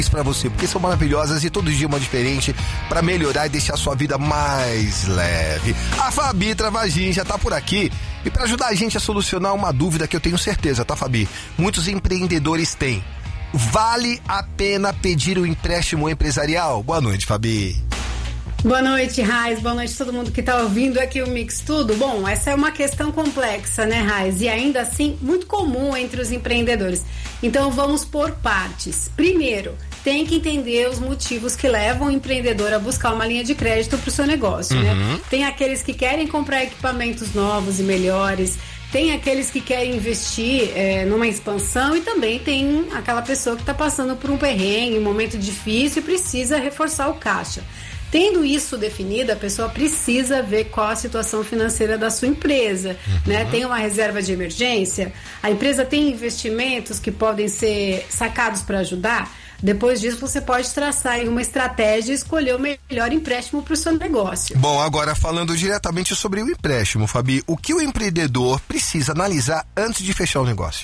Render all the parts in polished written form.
pra você, porque são maravilhosas e todo dia uma diferente pra melhorar e deixar a sua vida mais leve. A Fabi Travagin já tá por aqui e pra ajudar a gente a solucionar uma dúvida que eu tenho certeza, tá, Fabi? Muitos empreendedores têm. Vale a pena pedir um empréstimo empresarial? Boa noite, Fabi. Boa noite, Raiz. Boa noite a todo mundo que está ouvindo aqui o Mix Tudo. Bom, essa é uma questão complexa, né, Raiz? E ainda assim, muito comum entre os empreendedores. Então, vamos por partes. Primeiro, tem que entender os motivos que levam o empreendedor a buscar uma linha de crédito para o seu negócio, né? Tem aqueles que querem comprar equipamentos novos e melhores, tem aqueles que querem investir numa expansão e também tem aquela pessoa que está passando por um perrengue, um momento difícil e precisa reforçar o caixa. Tendo isso definido, a pessoa precisa ver qual a situação financeira da sua empresa, né? Tem uma reserva de emergência? A empresa tem investimentos que podem ser sacados para ajudar? Depois disso, você pode traçar aí uma estratégia e escolher o melhor empréstimo para o seu negócio. Bom, agora falando diretamente sobre o empréstimo, Fabi, o que o empreendedor precisa analisar antes de fechar o negócio?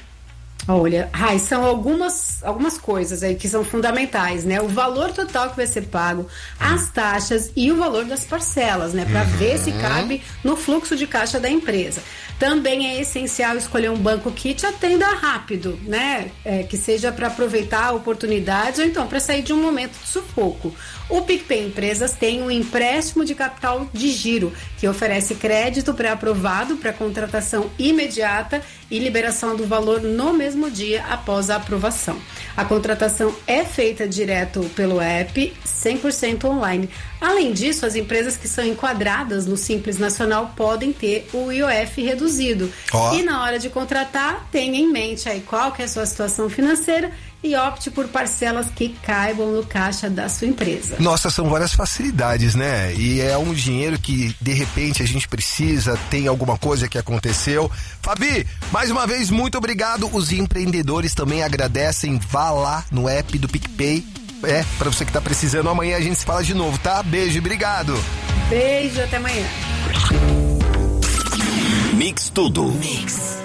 Olha, são algumas coisas aí que são fundamentais, né? O valor total que vai ser pago, as taxas e o valor das parcelas, né? Para ver se cabe no fluxo de caixa da empresa. Também é essencial escolher um banco que te atenda rápido, né? Que seja para aproveitar oportunidades ou então para sair de um momento de sufoco. O PicPay Empresas tem um empréstimo de capital de giro, que oferece crédito pré-aprovado para contratação imediata e liberação do valor no mesmo dia após a aprovação. A contratação é feita direto pelo app, 100% online. Além disso, as empresas que são enquadradas no Simples Nacional podem ter o IOF reduzido. E na hora de contratar, tenha em mente aí qual que é a sua situação financeira e opte por parcelas que caibam no caixa da sua empresa. Nossa, são várias facilidades, né? E é um dinheiro que, de repente, a gente precisa, tem alguma coisa que aconteceu. Fabi, mais uma vez, muito obrigado. Os empreendedores também agradecem. Vá lá no app do PicPay. Pra você que tá precisando. Amanhã a gente se fala de novo, tá? Beijo, obrigado. Beijo, até amanhã. Mix Tudo. Mix.